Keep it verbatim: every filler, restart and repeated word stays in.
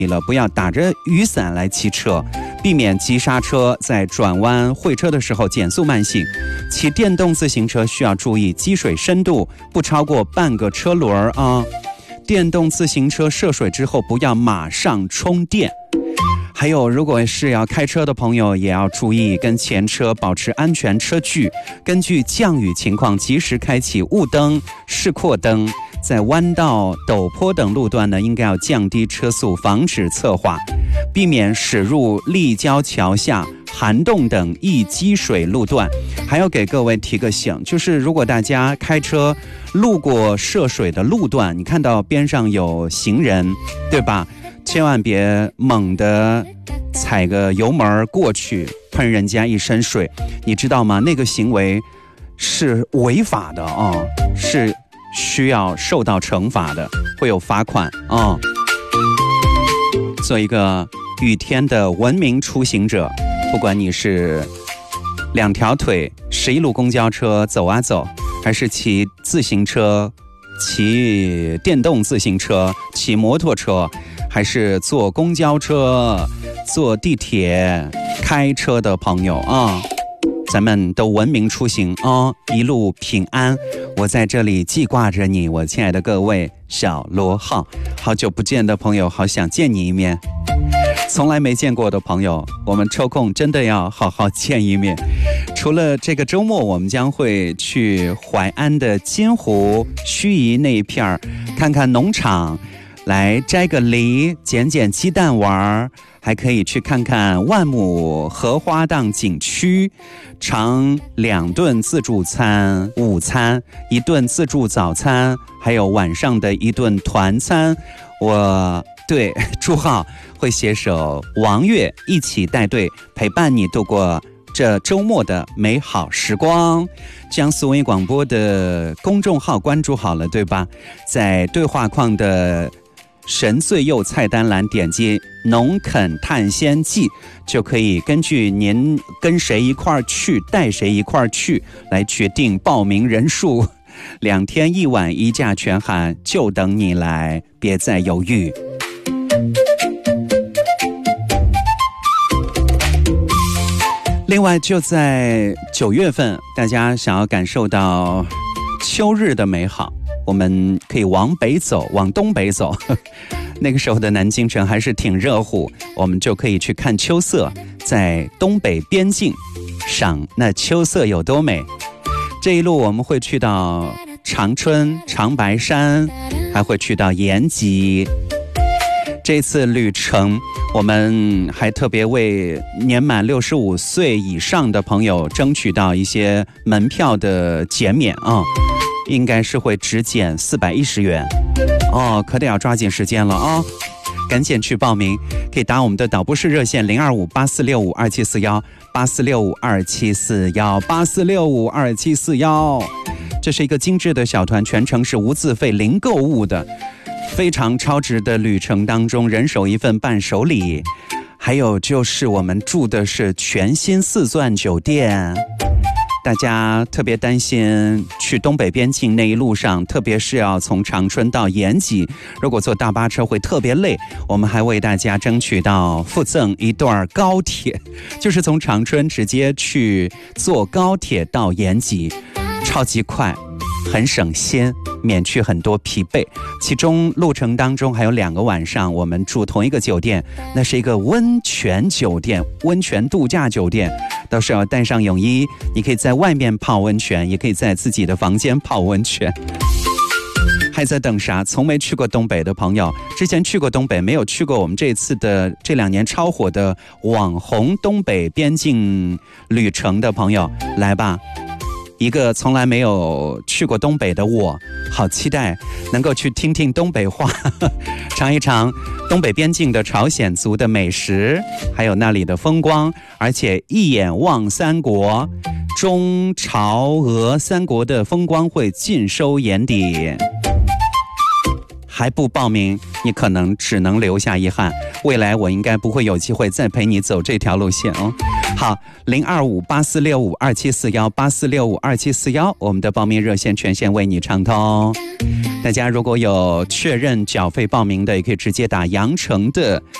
了，不要打着雨伞来骑车，避免急刹车，在转弯会车的时候减速慢行。骑电动自行车需要注意积水深度不超过半个车轮啊。电动自行车涉水之后不要马上充电。还有，如果是要开车的朋友，也要注意跟前车保持安全车距，根据降雨情况及时开启雾灯、示廓灯。在弯道、陡坡等路段呢，应该要降低车速，防止侧滑，避免驶入立交桥下、涵洞等易积水路段。还要给各位提个醒，就是如果大家开车路过涉水的路段，你看到边上有行人，对吧？千万别猛地踩个油门过去喷人家一身水，你知道吗？那个行为是违法的啊、哦，是需要受到惩罚的，会有罚款啊、哦。做一个雨天的文明出行者，不管你是两条腿十一路公交车走啊走，还是骑自行车、骑电动自行车、骑摩托车，还是坐公交车、坐地铁、开车的朋友啊，咱们都文明出行啊，一路平安。我在这里记挂着你，我亲爱的各位小罗浩，好久不见的朋友，好想见你一面。从来没见过的朋友，我们抽空真的要好好见一面。除了这个周末，我们将会去淮安的金湖、盱眙那一片儿，看看农场，来摘个梨，捡捡鸡蛋玩，还可以去看看万亩荷花荡景区，尝两顿自助餐，午餐一顿自助早餐，还有晚上的一顿团餐。我对朱浩会携手王悦一起带队陪伴你度过这周末的美好时光。将苏维广播的公众号关注好了，对吧？在对话框的神最右菜单栏点击农垦探险记，就可以根据您跟谁一块儿去，带谁一块儿去，来决定报名人数。两天一晚一价全含，就等你来，别再犹豫。另外，就在九月份，大家想要感受到秋日的美好，我们可以往北走，往东北走。那个时候的南京城还是挺热乎，我们就可以去看秋色，在东北边境赏那秋色有多美。这一路我们会去到长春、长白山，还会去到延吉。这次旅程，我们还特别为年满六十五岁以上的朋友争取到一些门票的减免啊，应该是会只减四百一十元哦，可得要抓紧时间了啊！赶紧去报名，可以打我们的导播室热线零二五八四六五二七四幺八四六五二七四幺八四六五二七四幺。这是一个精致的小团，全程是无自费、零购物的。非常超值的旅程当中，人手一份伴手礼，还有就是我们住的是全新四钻酒店。大家特别担心去东北边境那一路上，特别是要从长春到延吉，如果坐大巴车会特别累，我们还为大家争取到附赠一段高铁，就是从长春直接去坐高铁到延吉，超级快，很省心，免去很多疲惫。其中路程当中还有两个晚上我们住同一个酒店，那是一个温泉酒店，温泉度假酒店，到时候要带上泳衣，你可以在外面泡温泉，也可以在自己的房间泡温泉。还在等啥？从没去过东北的朋友，之前去过东北，没有去过我们这次的这两年超火的网红东北边境旅程的朋友，来吧！一个从来没有去过东北的我，好期待能够去听听东北话，尝一尝东北边境的朝鲜族的美食，还有那里的风光，而且一眼望三国，中朝俄三国的风光会尽收眼底。 还不报名，你可能只能留下遗憾。未来我应该不会有机会再陪你走这条路线哦。好，零二五八四六五二七四幺八四六五二七四幺，我们的报名热线全线为你畅通。大家如果有确认缴费报名的，也可以直接打羊城的